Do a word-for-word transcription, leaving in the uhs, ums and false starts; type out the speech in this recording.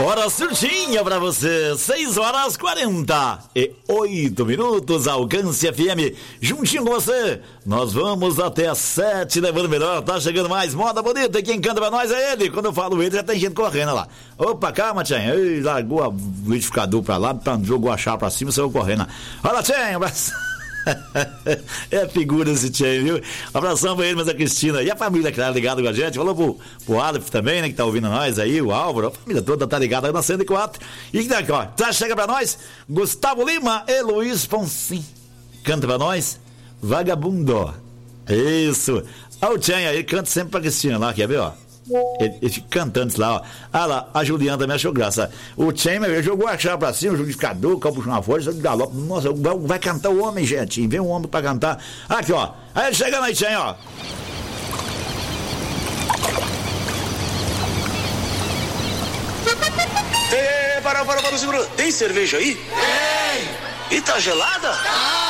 Hora certinha pra você, seis horas quarenta e oito minutos, Alcance F M, juntinho com você. Nós vamos até as sete, levando melhor, tá chegando mais moda bonita, e quem canta pra nós é ele. Quando eu falo ele, já tem gente correndo lá. Opa, calma, Tchenha, ei, largou o liquidificador pra lá, jogou a chave pra cima, saiu correndo. Olha, Tchenha, abraço. É figura esse Tchenha, viu? Abração pra ele, mas a Cristina e a família que tá ligada com a gente. Falou pro, pro Aleph também, né, que tá ouvindo nós aí, o Álvaro, a família toda tá ligada na cento e quatro. E daqui, ó, tá, chega pra nós, Gustavo Lima e Luiz Ponsim. Canta pra nós, Vagabundo. Isso. Olha o Tchenha aí, canta sempre pra Cristina lá, quer ver, ó? Ele, ele fica cantando isso lá, ó. Ah lá, a Juliana também achou graça. O Tchenha jogou a chave pra cima, o liquidificador, o campo uma força, galope. Nossa, vai, vai cantar o homem, gente. Vem um homem pra cantar. Aqui, ó. Aí chega aí, Tchenha, ó. Ei, parou, parou, parou, segura. Tem cerveja aí? Tem! E tá gelada? Tá!